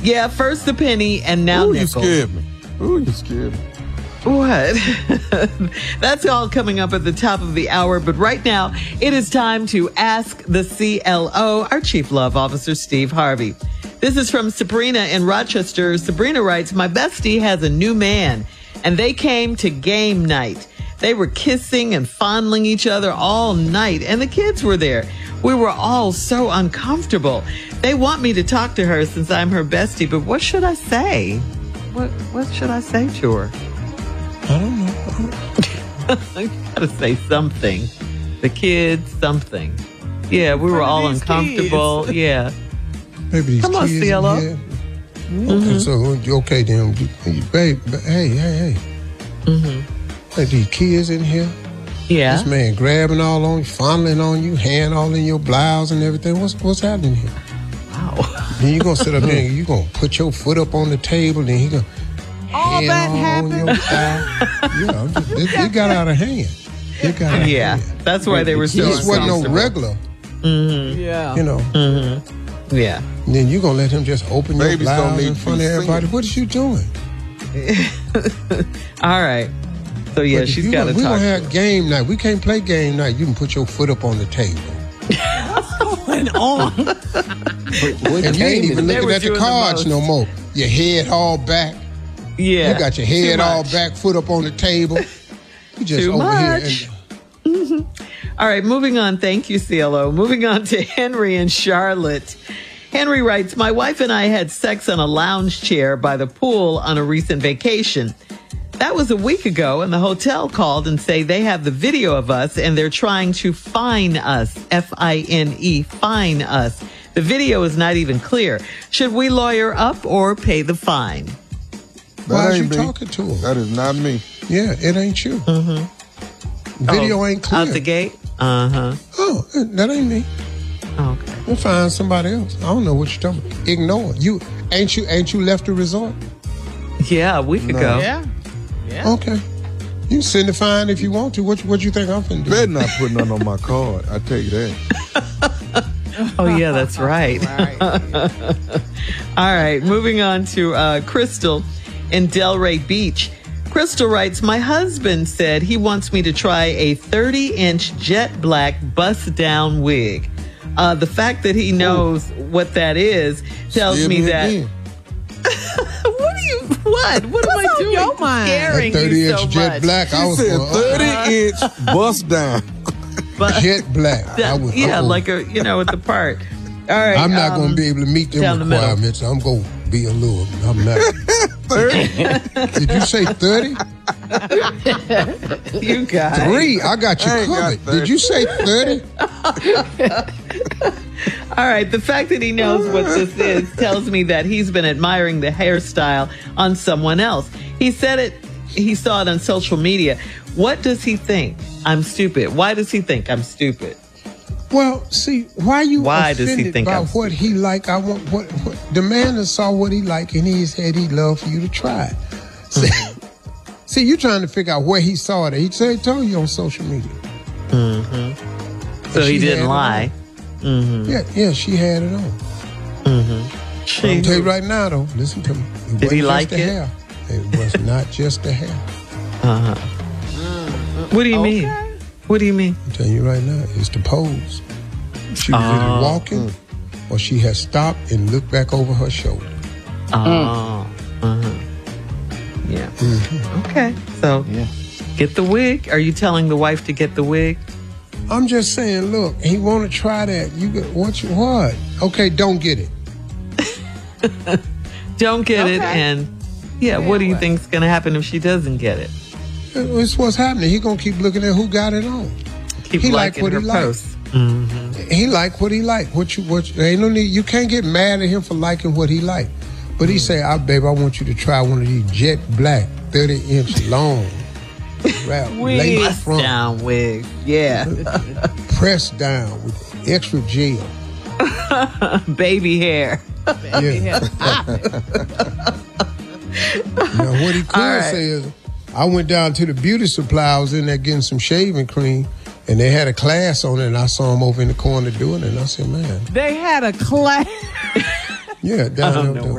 Yeah, first the penny and now Ooh, nickel. you scared me. Ooh, you scared me. What? That's all coming up at the top of the hour. But right now, it is time to ask the CLO, our Chief Love Officer, Steve Harvey. This is from Sabrina in Rochester. Sabrina writes, my bestie has a new man, and they came to game night. They were kissing and fondling each other all night, and the kids were there. We were all so uncomfortable. They want me to talk to her since I'm her bestie, but what should I say? What should I say to her? I don't know. You gotta say something. The kids, something. Yeah, we were all uncomfortable. Kids. Yeah. Maybe these Come on, kids CLO. in here. Okay, so okay then, babe. Hey. Like these kids in here. Yeah. This man grabbing all on you, fondling on you, hand all in your blouse and everything. What's happening here? Wow. Then you gonna sit up there and you gonna put your foot up on the table, then he gonna All hand that all on happened. your thigh. It got out of hand. It got out of Yeah. hand. That's why they were so This wasn't no uncomfortable. regular, Yeah. you know. Yeah. And then you gonna let him just open your Babies don't blouse need in to front be of everybody. seen. What is you doing? All right. So yeah, But if she's you got to gonna- we talk. gonna have game night. We can't play game night. You can put your foot up on the table. Going on. And you ain't even They looking were at the doing the cards most. no more. Your head all back. Yeah. You got your Too head all much. back, foot up on the table. You just Too over much. here. All right, moving on. Thank you, CLO. Moving on to Henry in Charlotte. Henry writes, my wife and I had sex on a lounge chair by the pool on a recent vacation. That was a week ago, and the hotel called and say they have the video of us and they're trying to fine us, F-I-N-E, fine us. The video is not even clear. Should we lawyer up or pay the fine? Why is you ain't me. talking to him? That is not me. Yeah, it ain't you. Video ain't clear. Out the gate? Uh-huh. Oh, that ain't me. Okay. We'll find somebody else. I don't know what you're talking about. Ignore it. Ain't you left the resort? Yeah, a week ago. Yeah. Okay. You can send the fine if you want to. What you think I'm finna do? Better not put nothing on my card. I tell you that. Oh, yeah, that's right. All right, moving on to Crystal in Delray Beach. Crystal writes, my husband said he wants me to try a 30-inch jet black bust-down wig. The fact that he knows what that is tells Steer me that... again. What am I on doing? your mind? Scaring That you 30-inch so jet much. black. I She was said going, 30-inch bust down. But jet black. I was, yeah, uh-oh. like a at the park. All right, I'm not going to be able to meet down the them middle. requirements. I'm going to be a little. I'm not. 30? Did you say 30? You guys. 3. I got you I ain't got covered. 30. Did you say 30? All right, the fact that he knows what this is tells me that he's been admiring the hairstyle on someone else. He said it. He saw it on social media. What does he think? I'm stupid. Why does he think I'm stupid? Well, see, why you Why does he offended think by I'm what he like? I want what the man that saw what he like and he said he'd love for you to try it. See, you trying to figure out where he saw it. He said he told you on social media. So he she had didn't it lie. Yeah, she had it on. I'll tell you right now, though. Listen to me. It Did he wasn't like just the it? hair. It was not just the hair. What do you mean? What do you mean? I'm telling you right now, it's the pose. She was either walking or she had stopped and looked back over her shoulder. Yeah. Okay. So get the wig. Are you telling the wife to get the wig? I'm just saying, look, he want to try that. You got what? Okay, don't get it. Don't get it. And what do you think's going to happen if she doesn't get it? It's what's happening. He gonna keep looking at who got it on. Keep He like liking what her he like. posts. He like what he like. What ain't no need. You can't get mad at him for liking what he like. But he say, babe, I want you to try one of these jet black, 30-inch long, wrap, lace Bust front, down wig. Yeah. pressed down with extra gel. Baby hair. Yeah. Now what he could right. say is, I went down to the beauty supply. I was in there getting some shaving cream, and they had a class on it, and I saw him over in the corner doing it, and I said, man. They had a class. Yeah, down there.